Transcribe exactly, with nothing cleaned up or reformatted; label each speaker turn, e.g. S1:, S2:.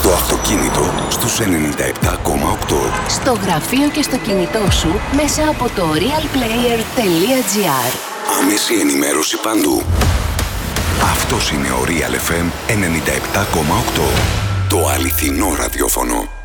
S1: Το αυτοκίνητο στους ενενήντα επτά κόμμα οκτώ.
S2: Στο γραφείο και στο κινητό σου μέσα από το realplayer τελεία gr.
S1: Άμεση ενημέρωση παντού. Αυτός είναι ο Real εφ εμ ενενήντα επτά κόμμα οκτώ. Το αληθινό ραδιόφωνο.